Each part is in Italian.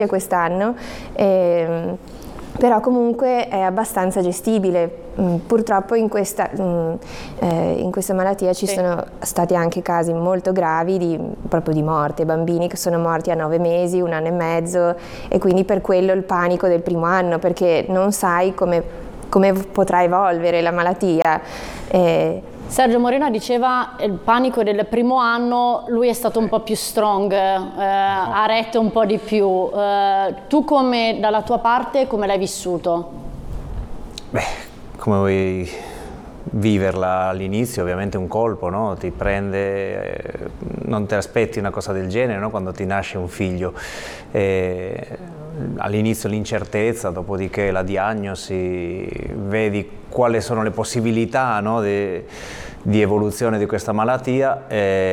quest'anno, però comunque è abbastanza gestibile. Purtroppo in questa malattia ci sono stati anche casi molto gravi proprio di morte, bambini che sono morti a 9 mesi, 1 anno e mezzo, e quindi per quello il panico del primo anno, perché non sai come potrà evolvere la malattia. Sergio Morena diceva il panico del primo anno, lui è stato un po' più strong, ha retto un po' di più. Tu dalla tua parte come l'hai vissuto? Beh, come vuoi viverla all'inizio? Ovviamente un colpo, no? Ti prende, non ti aspetti una cosa del genere, no? Quando ti nasce un figlio. All'inizio l'incertezza, dopodiché la diagnosi, vedi quali sono le possibilità, no? di evoluzione di questa malattia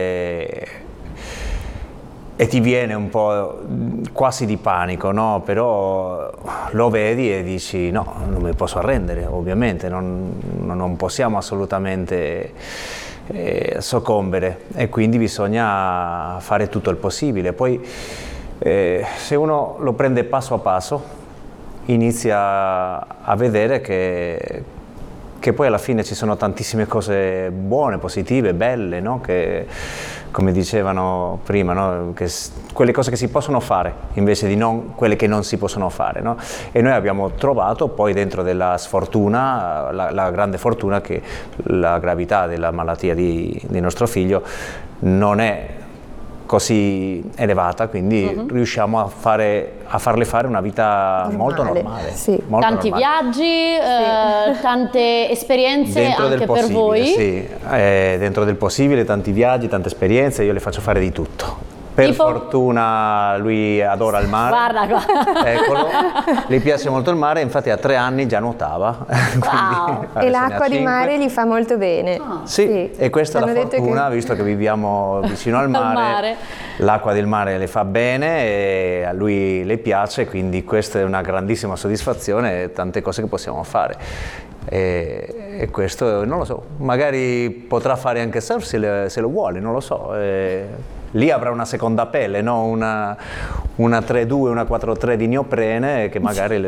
e ti viene un po' quasi di panico, no? Però lo vedi e dici no, non mi posso arrendere, ovviamente, non possiamo assolutamente soccombere, e quindi bisogna fare tutto il possibile. Poi se uno lo prende passo a passo, inizia a vedere che poi alla fine ci sono tantissime cose buone, positive, belle, no? Che, come dicevano prima, no? Quelle cose che si possono fare invece di quelle che non si possono fare, no? E noi abbiamo trovato poi dentro della sfortuna, la grande fortuna, che la gravità della malattia di nostro figlio non è così elevata, quindi riusciamo a farle fare una vita molto normale. Sì. Molto tanti normale. Viaggi, tante esperienze Dentro anche per voi. Sì, dentro del possibile, tanti viaggi, tante esperienze, io le faccio fare di tutto. Per fortuna lui adora il mare. Guarda qua. Eccolo, gli piace molto il mare, infatti a 3 anni già nuotava. Wow. E l'acqua di mare gli fa molto bene. Sì, e questa è la fortuna, visto che viviamo vicino al mare, l'acqua del mare le fa bene e a lui le piace, quindi questa è una grandissima soddisfazione e tante cose che possiamo fare. E questo non lo so, magari potrà fare anche surf se lo vuole, non lo so. Lì avrà una seconda pelle, no? Una 3-2, una 4-3 di neoprene che magari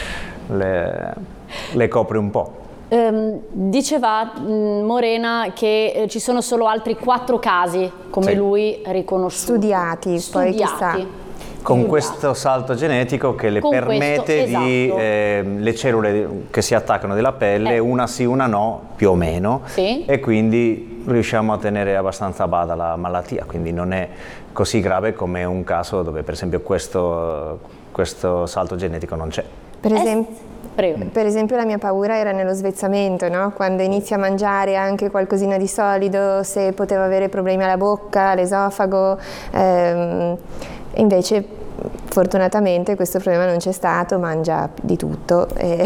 le copre un po'. Diceva Morena che ci sono solo altri 4 casi come lui riconosciuti. Studiati, poi chissà. Con questo salto genetico che le permette di le cellule che si attaccano della pelle, una sì, una no, più o meno, e quindi riusciamo a tenere abbastanza a bada la malattia, quindi non è così grave come un caso dove per esempio questo salto genetico non c'è. Per esempio la mia paura era nello svezzamento, no? Quando inizi a mangiare anche qualcosina di solido, se poteva avere problemi alla bocca, all'esofago, invece fortunatamente questo problema non c'è stato, mangia di tutto e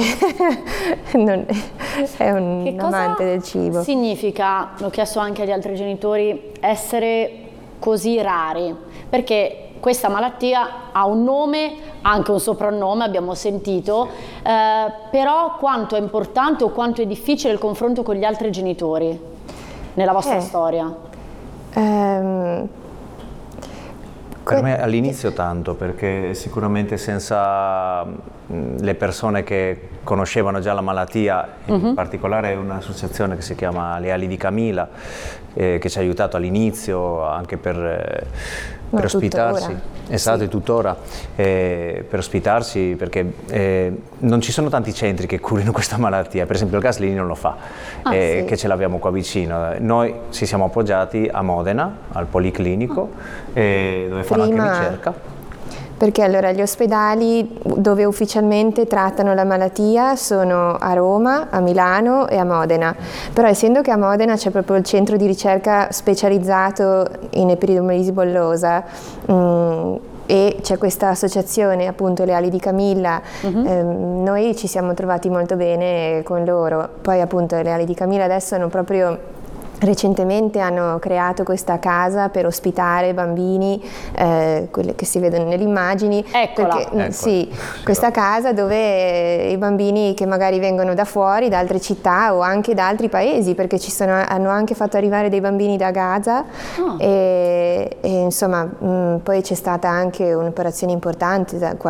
è un amante del cibo. Che significa, l'ho chiesto anche agli altri genitori, essere così rari? Perché questa malattia ha un nome, anche un soprannome, abbiamo sentito, però quanto è importante o quanto è difficile il confronto con gli altri genitori nella vostra storia? Per me all'inizio tanto, perché sicuramente senza le persone che conoscevano già la malattia, in particolare un'associazione che si chiama Le Ali di Camilla, che ci ha aiutato all'inizio anche per ospitarsi, esatto, e tuttora, per ospitarsi, perché non ci sono tanti centri che curino questa malattia, per esempio il Gaslini non lo fa, che ce l'abbiamo qua vicino. Noi ci siamo appoggiati a Modena, al Policlinico, dove fanno anche ricerca. Perché allora gli ospedali dove ufficialmente trattano la malattia sono a Roma, a Milano e a Modena, però essendo che a Modena c'è proprio il centro di ricerca specializzato in epidermolisi bullosa e c'è questa associazione, appunto Le Ali di Camilla, noi ci siamo trovati molto bene con loro. Poi appunto Le Ali di Camilla adesso hanno proprio recentemente hanno creato questa casa per ospitare bambini, quelle che si vedono nelle immagini. Eccola. Sì, questa casa dove i bambini che magari vengono da fuori, da altre città o anche da altri paesi, perché hanno anche fatto arrivare dei bambini da Gaza e insomma poi c'è stata anche un'operazione importante